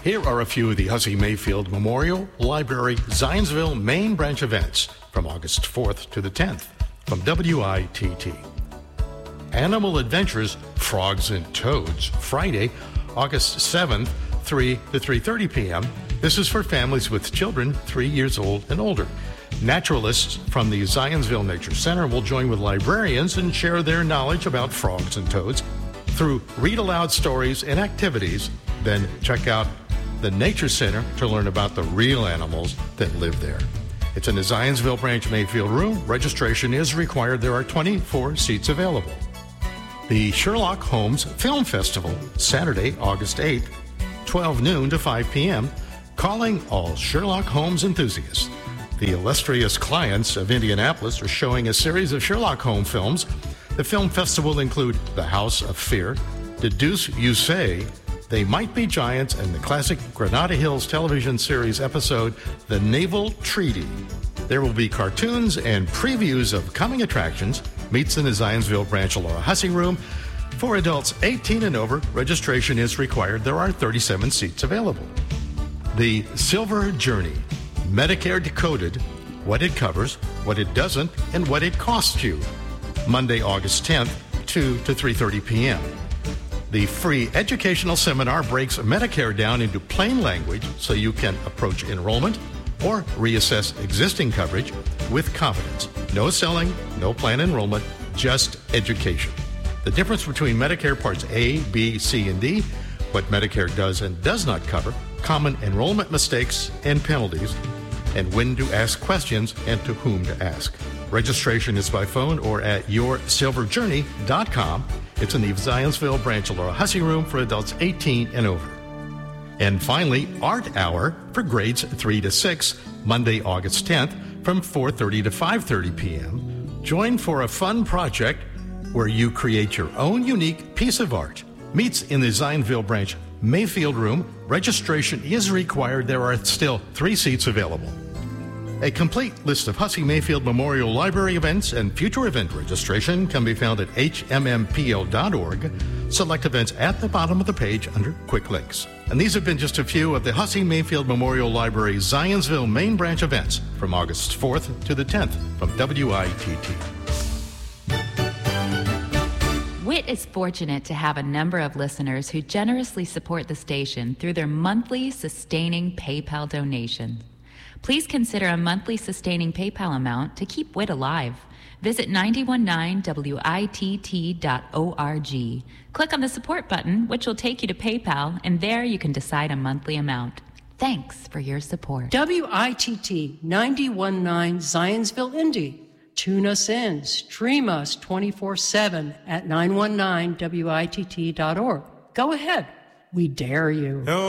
Here are a few of the Hussey Mayfield Memorial Library Zionsville Main Branch events from August 4th to the 10th from WITT. Animal Adventures Frogs and Toads, Friday, August 7th, 3 to 3:30 p.m. This is for families with children 3 years old and older. Naturalists from the Zionsville Nature Center will join with librarians and share their knowledge about frogs and toads through read-aloud stories and activities. Then check out the Nature Center to learn about the real animals that live there. It's in the Zionsville Branch Mayfield Room. Registration is required. There are 24 seats available. The Sherlock Holmes Film Festival, Saturday, August 8th, 12 noon to 5 p.m., calling all Sherlock Holmes enthusiasts. The illustrious clients of Indianapolis are showing a series of Sherlock Holmes films. The film festival will include The House of Fear, Deduce You Say, They Might Be Giants, and the classic Granada Hills television series episode, The Naval Treaty. There will be cartoons and previews of coming attractions. Meets in the Zionsville Branch Laura Hussey Room. For adults 18 and over, registration is required. There are 37 seats available. The Silver Journey, Medicare Decoded, what it covers, what it doesn't, and what it costs you. Monday, August 10th, 2 to 3:30 p.m. The free educational seminar breaks Medicare down into plain language so you can approach enrollment or reassess existing coverage with confidence. No selling, no plan enrollment, just education. The difference between Medicare Parts A, B, C, and D, what Medicare does and does not cover, common enrollment mistakes and penalties, and when to ask questions and to whom to ask. Registration is by phone or at yoursilverjourney.com. It's in the Zionsville Branch Laura Hussey Room for adults 18 and over. And finally, Art Hour for grades 3 to 6, Monday, August 10th from 4:30 to 5:30 p.m. Join for a fun project where you create your own unique piece of art. Meets in the Zionsville Branch Mayfield Room. Registration is required. There are still 3 seats available. A complete list of Hussey Mayfield Memorial Library events and future event registration can be found at hmmpl.org. Select events at the bottom of the page under Quick Links. And these have been just a few of the Hussey Mayfield Memorial Library Zionsville Main Branch events from August 4th to the 10th from WITT. WIT is fortunate to have a number of listeners who generously support the station through their monthly sustaining PayPal donations. Please consider a monthly sustaining PayPal amount to keep WIT alive. Visit 919witt.org. Click on the support button, which will take you to PayPal, and there you can decide a monthly amount. Thanks for your support. WITT 91.9 Zionsville, Indy. Tune us in, stream us 24/7 at 919witt.org. Go ahead. We dare you.